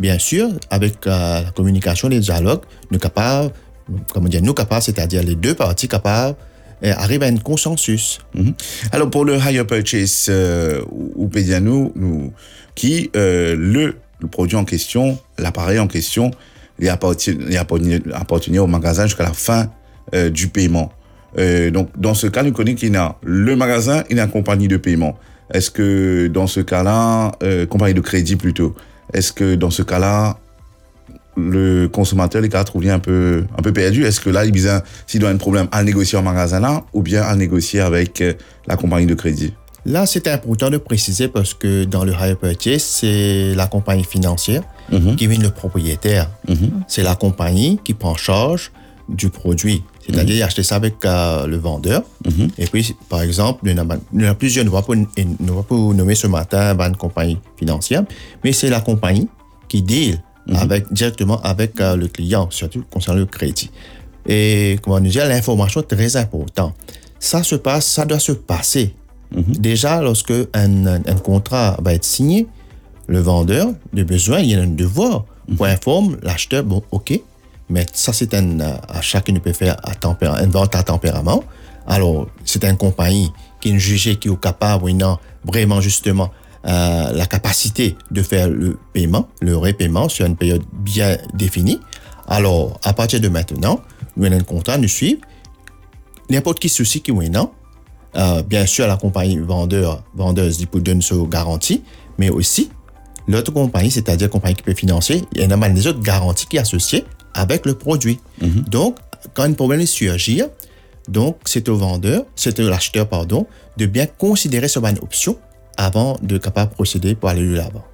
bien sûr, avec la communication, les dialogues, nous capables, c'est-à-dire les deux parties capables, arrivent à un consensus. Alors, pour le hire purchase, ou Pédianou, qui, le produit en question, l'appareil en question, il appartenait au magasin jusqu'à la fin du paiement. Donc, dans ce cas, nous connaissons qu'il y a le magasin et la compagnie de paiement. Est-ce que dans ce cas-là, compagnie de crédit plutôt, est-ce que dans ce cas-là, le consommateur est trouvé un peu perdu? Est-ce que là, s'il doit avoir un problème à négocier en magasin là, ou bien à négocier avec la compagnie de crédit? Là, c'est important de préciser parce que dans le hire purchase, c'est la compagnie financière qui vient le propriétaire. C'est la compagnie qui prend charge du produit. C'est-à-dire, il acheter ça avec le vendeur. Et puis, par exemple, il y en a plusieurs, nous ne va pas nommer ce matin une compagnie financière, mais c'est la compagnie qui deal directement avec le client, surtout concernant le crédit. Et comment nous dire, l'information est très importante. Ça doit se passer. Déjà, lorsque un contrat va être signé, le vendeur, de besoin, il y a un devoir pour informer l'acheteur, bon, OK, mais ça, c'est à chacun peut faire une vente à tempérament. Alors, c'est une compagnie qui est jugée, qui est capable, oui, non, vraiment, justement, la capacité de faire le paiement, le repaiement sur une période bien définie. Alors, à partir de maintenant, nous avons un contrat, nous suivons. N'importe qui souci qui est non. Bien sûr, la compagnie vendeuse, il peut donner une garantie, mais aussi, l'autre compagnie, c'est-à-dire la compagnie qui peut financer, il y a des autres garanties qui sont associées avec le produit. Donc, quand un problème surgit, donc, c'est à l'acheteur, de bien considérer cette option avant de capable procéder pour aller de l'avant.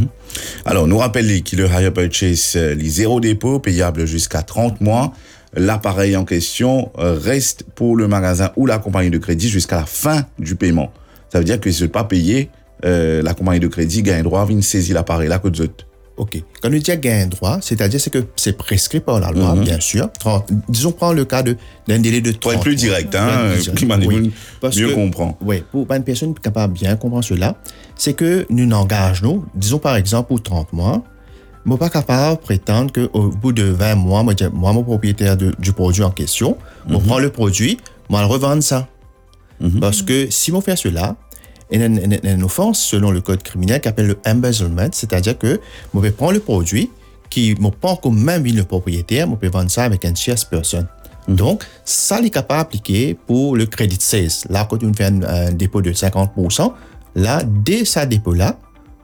Alors, nous rappelons que le hire purchase, les zéro dépôt, payable jusqu'à 30 mois. L'appareil en question reste pour le magasin ou la compagnie de crédit jusqu'à la fin du paiement. Ça veut dire que si je ne pas payer, la compagnie de crédit gagne droit à venir saisir l'appareil là que vous autres. OK. Quand on dit gain droit, c'est-à-dire que c'est prescrit par la loi, bien sûr. Disons, prends le cas d'un délai de 30 pour être plus direct, qui m'a mieux comprend. Oui, pour une personne capable de bien comprendre cela, c'est que nous n'engageons, disons par exemple pour 30 mois, je ne suis pas capable de prétendre qu'au bout de 20 mois, moi, mon propriétaire du produit en question, je prends le produit, je le revends ça. Parce que si je fais cela, il y a une offense selon le code criminel qui s'appelle le embezzlement, c'est-à-dire que je vais prendre le produit qui ne pas encore même le propriétaire, je peux vendre ça avec une tierce personne. Donc, ça est capable d'appliquer pour le credit sales. Là, quand on fait un dépôt de 50%, là, dès ce dépôt-là,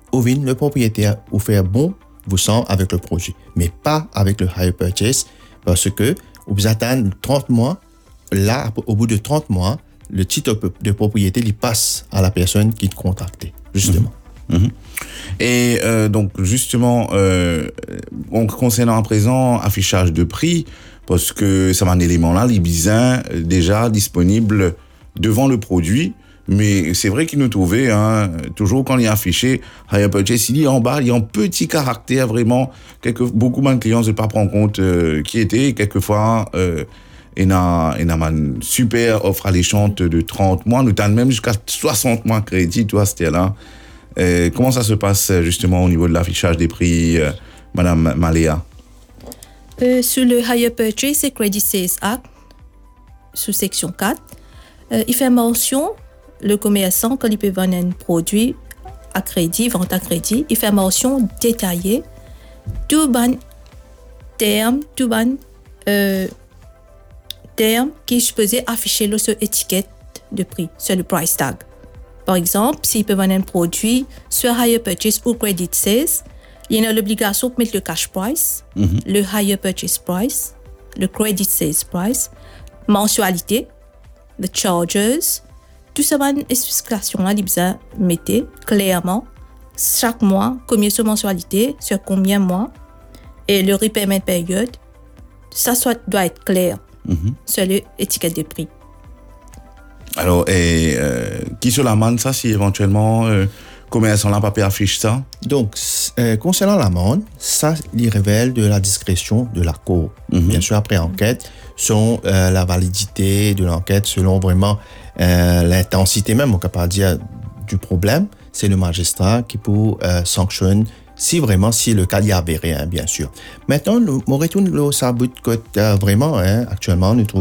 le propriétaire vous fait bon vous sent avec le produit, mais pas avec le hire purchase, parce que vous attendez 30 mois, là, au bout de 30 mois, le titre de propriété il passe à la personne qui te contacte, justement. Et donc, justement, concernant à présent affichage de prix, parce que ça m'a un élément là, les bisins déjà disponibles devant le produit. Mais c'est vrai qu'il nous trouvait, toujours quand il est affiché, hire purchase, il est en bas, il y a un petit caractère vraiment, beaucoup de clients ne pas prendre en compte qui était, quelquefois, il y a une super offre alléchante de 30 mois, nous avons même jusqu'à 60 mois de crédit, toi, c'était là. Comment ça se passe justement au niveau de l'affichage des prix, Madame Maléa? Sur le Hire Purchase et Credit Sales Act, sous section 4, il fait mention le commerçant, quand il peut vendre un produit à crédit, vente à crédit, il fait mention détaillée, tout bon terme qui est supposé afficher sur l'étiquette de prix, sur le price tag. Par exemple, s'il peut vendre un produit sur Hire Purchase ou Credit Sales, il y a l'obligation de mettre le cash price, le Hire Purchase price, le Credit Sales price, mensualité, le charges, tout ça, les spécifications-là, ils mettent clairement chaque mois, combien de mensualité, sur combien de mois, et le repayment période, ça doit être clair sur l'étiquette de prix. Alors, qui sur l'amende, ça, si éventuellement, commerçant là, papier affiche ça? Donc, concernant l'amende, ça, il révèle de la discrétion de la cour. Bien sûr, après enquête, selon la validité de l'enquête, selon vraiment l'intensité même, on peut pas dire, du problème, c'est le magistrat qui peut sanctionner si le cas y avéré, hein, bien sûr. Maintenant, nous retournons au sabut que vraiment, hein, actuellement, nous trouvons